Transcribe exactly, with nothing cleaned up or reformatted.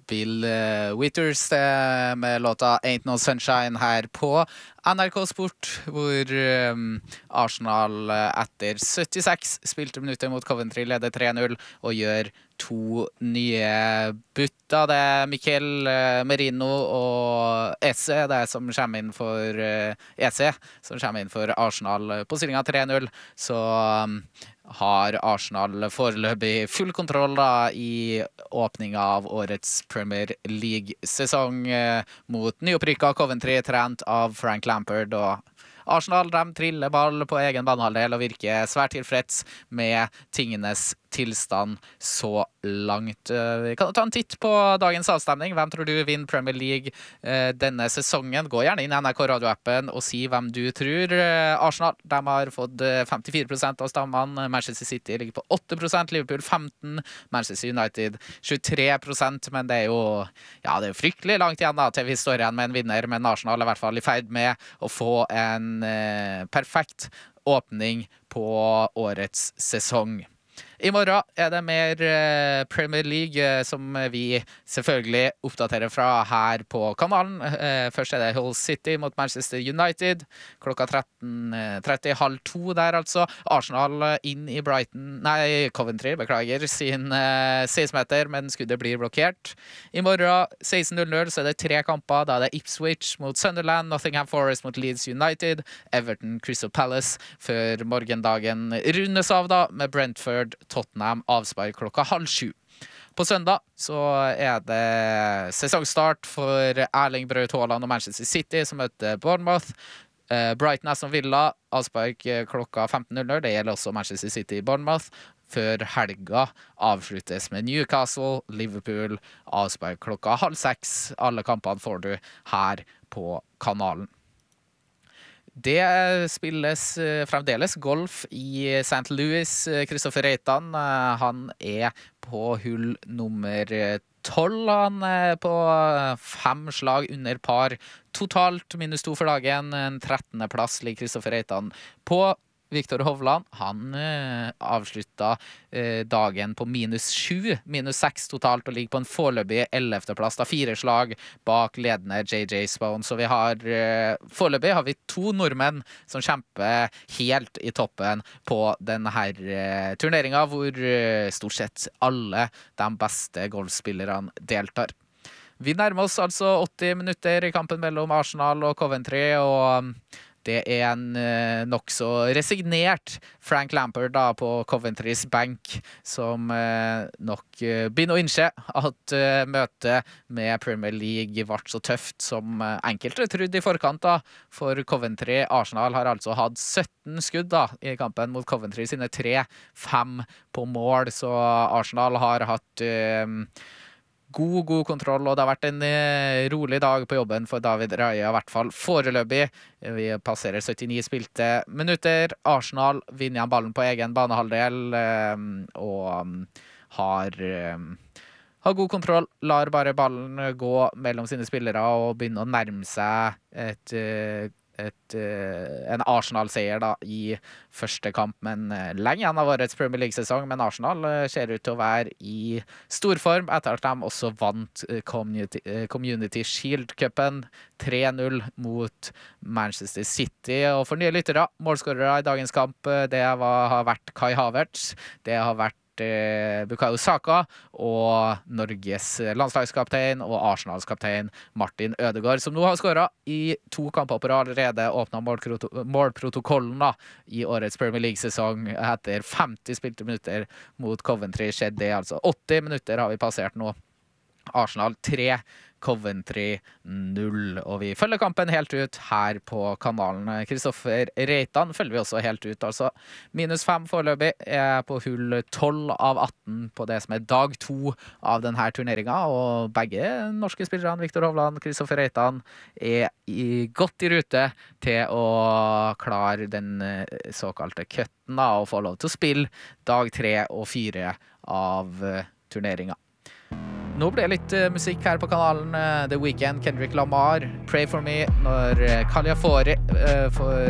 Bill Withers med låta Ain't No Sunshine her på N R K Sport, hvor um, Arsenal etter syttiseks spilte minutter mot Coventry, leder tre null og gjør to nye bytter. Det er Mikel Merino og Eze, det er som kommer inn for uh, Eze, som kommer inn for Arsenal på stillingen tre null, så um, har Arsenal foreløpig full kontroll da, i åpningen av årets Premier League-sesong eh, mot nyopprykket Coventry, trent av Frank Lampard. Og Arsenal de triller ball på egen banehalvdel og virker svært tilfreds med tingenes tilstand så langt. Vi kan ta en titt på dagens avstemning. Hvem tror du vinner Premier League eh, denne sesongen? Gå gjerne inn i N R K radioappen og si hvem du tror. Arsenal de har fått femtifire prosent av stammene. Manchester City ligger på åtte prosent, Liverpool femten prosent, Manchester United tjuetre prosent. Men det er jo ja, det er fryktelig langt igjen da, til vi står igjen med en vinner. Men Arsenal er i hvert fall i ferd med å få en eh, perfekt åpning på årets sesong. I morgen er det mer Premier League som vi selvfølgelig oppdaterer fra her på kanalen. Først er det Hull City mot Manchester United klokka tretten tretti, halv to der altså. Arsenal inn i Brighton, nei, Coventry, beklager, sin seksten meter, men skuddet blir blokkert. I morgen seksten null null så er det tre kamper, da er det Ipswich mot Sunderland, Nottingham Forest mot Leeds United, Everton Crystal Palace, før morgendagen rundes av da med Brentford Tottenham avspark klokka halv sju. På søndag så er det sesongstart for Erling Braut Haaland og Manchester City som møter Bournemouth. Brighton Aston Villa avspark klokka femten null null. Det gjelder også Manchester City Bournemouth. Før helga avsluttes med Newcastle, Liverpool avspark klokka halv seks. Alle kampene får du her på kanalen. Det spilles fremdeles golf i Saint Louis. Kristoffer Reitan, han er på hull nummer tolv. Han er på fem slag under par. Totalt minus to for dagen. En trettende plass ligger Kristoffer Reitan på. Viktor Hovland, han eh, avslutta eh, dagen på minus sju, minus seks totalt, og ligger på en foreløpig ellevte plass, da fire slag bak ledende J J Spone. Så vi har, eh, foreløpig har vi to nordmenn som kjemper helt i toppen på denne her eh, turneringen, hvor eh, stort sett alle de beste golfspillerne deltar. Vi nærmer oss altså åtti minutter i kampen mellom Arsenal og Coventry, og det er en eh, nok så resignert Frank Lampard da, på Coventrys bank, som eh, nok eh, begynner å innse at eh, møtet med Premier League ble så tøft som eh, enkelte trodde i forkant da, for Coventry. Arsenal har altså hatt sytten skudd da, i kampen mot Coventry, sine tre fem på mål, så Arsenal har hatt eh, God, god kontroll, og det har vært en eh, rolig dag på jobben for David Raya, i hvert fall foreløpig. Vi passerer syttini spilte minutter. Arsenal vinner igjen ballen på egen banehalvdel, eh, og um, har, eh, har god kontroll. Lar bare ballen gå mellom sine spillere og begynne å nærme seg et eh, Et, uh, en Arsenal-seier da, i første kamp, men uh, lenge igjen av årets Premier League-sesong. Men Arsenal uh, ser ut til å være i stor form etter at de også vant uh, Community, uh, Community Shield-cupen tre null mot Manchester City. Og for nye lyttere, målskårere i dagens kamp, uh, det var, har vært Kai Havertz, det har vært Bukayo Saka og Norges landslagskaptein og Arsenals kaptein Martin Ødegaard, som nå har skåret i to kamper på rad, allerede åpnet målprotokollen da, i årets Premier League-sesong etter femti spilte minutter mot Coventry. Skjedde det altså. åtti minutter har vi passert nå. Arsenal tre, Coventry null, og vi følger kampen helt ut her på kanalen. Kristoffer Reitan følger vi også helt ut, altså minus fem foreløpig, er på hull tolv av atten på det som er dag to av denne turneringen, og begge norske spillerne, Viktor Hovland, Kristoffer Reitan, er i, godt i rute til å klare den såkalte cutten da, og få lov til å spille dag tre og fire av turneringen. Nå blir det litt uh, musikk her på kanalen. uh, The Weeknd, Kendrick Lamar, Pray For Me, når uh, Kaliafori uh, for